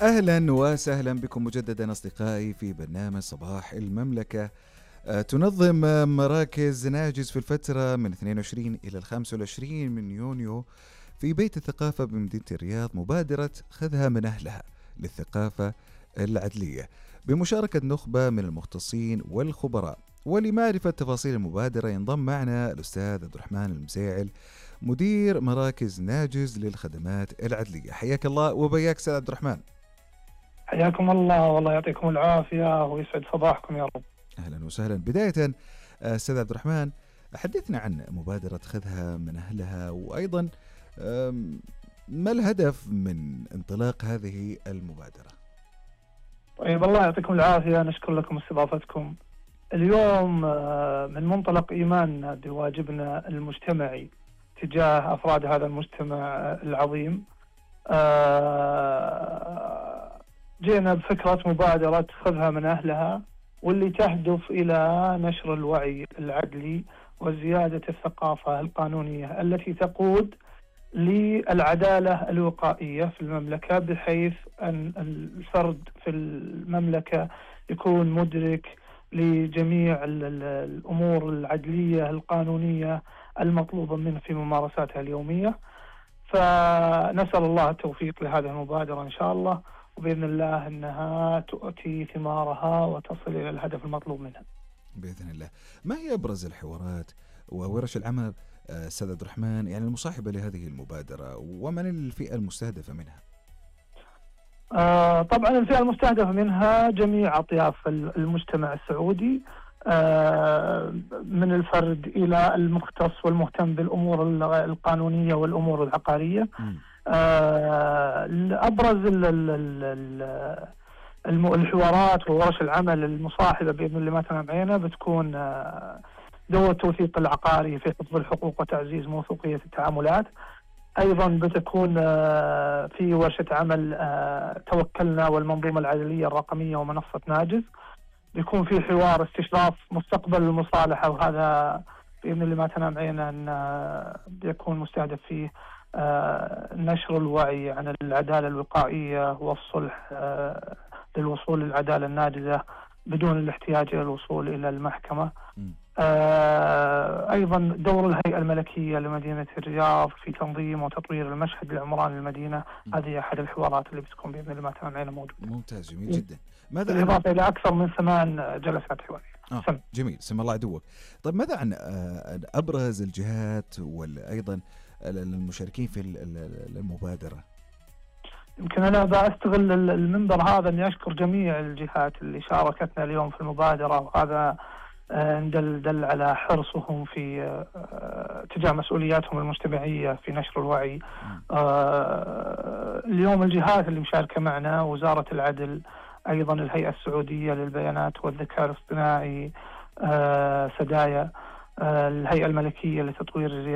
أهلا وسهلا بكم مجددا أصدقائي في برنامج صباح المملكة. تنظم مراكز ناجز في الفترة من 22 إلى 25 من يونيو في بيت الثقافة بمدينة الرياض مبادرة خذها من أهلها للثقافة العدلية بمشاركة نخبة من المختصين والخبراء. ولمعرفة تفاصيل المبادرة ينضم معنا الأستاذ عبد الرحمن المزاعل مدير مراكز ناجز للخدمات العدلية. حياك الله وبياك أستاذ عبد الرحمن. حياكم الله، والله يعطيكم العافية ويسعد صباحكم يا رب. أهلا وسهلا. بداية أستاذ عبد الرحمن، حدثنا عن مبادرة خذها من أهلها، وأيضا ما الهدف من انطلاق هذه المبادرة؟ طيب، الله يعطيكم العافية، نشكر لكم استضافتكم اليوم. من منطلق إيماننا بواجبنا المجتمعي تجاه أفراد هذا المجتمع العظيم، جئنا بفكرة مبادرة خذها من أهلها، واللي تهدف إلى نشر الوعي العدلي وزيادة الثقافة القانونية التي تقود للعدالة الوقائية في المملكة، بحيث أن الفرد في المملكة يكون مدرك لجميع الأمور العدلية القانونية المطلوبة منه في ممارساتها اليومية. فنسأل الله التوفيق لهذه المبادرة إن شاء الله، وبإذن الله أنها تؤتي ثمارها وتصل إلى الهدف المطلوب منها بإذن الله. ما هي أبرز الحوارات وورش العمل أستاذ عبد الرحمن يعني المصاحبة لهذه المبادرة، ومن الفئة المستهدفة منها؟ طبعا الفئة المستهدفة منها جميع أطياف المجتمع السعودي، من الفرد إلى المختص والمهتم بالأمور القانونية والأمور العقارية. أبرز الحوارات وورش العمل المصاحبة بإذن الله ما تنام بتكون دور التوثيق العقاري في حفظ الحقوق وتعزيز موثوقية التعاملات. أيضا بتكون في ورشة عمل توكلنا والمنظومة العدلية الرقمية ومنصة ناجز. بيكون في حوار استشراف مستقبل المصالحة، وهذا بإذن الله ما تنام عينا أن بيكون مستهدف فيه نشر الوعي عن العدالة الوقائية والصلح للوصول للعدالة الناجزة بدون الاحتياج إلى الوصول إلى المحكمة. أيضا دور الهيئة الملكية لمدينة الرياض في تنظيم وتطوير المشهد العمراني للمدينة، هذه أحد الحوارات اللي بتكون بإذن الله ما تنام عينا موجودة. ممتاز، جميل جدا. ماذا بالإضافة إلى أكثر من 8 جلسات حوارية. جميل، سم الله عدوك. طيب ماذا عن أبرز الجهات وأيضا المشاركين في المبادرة؟ يمكن أنا بأستغل المنبر هذا أني أشكر جميع الجهات اللي شاركتنا اليوم في المبادرة، وهذا دل على حرصهم في تجاه مسؤولياتهم المجتمعية في نشر الوعي. اليوم الجهات اللي مشاركة معنا وزارة العدل، أيضا الهيئة السعودية للبيانات والذكاء الاصطناعي، سدايا، الهيئة الملكية لتطوير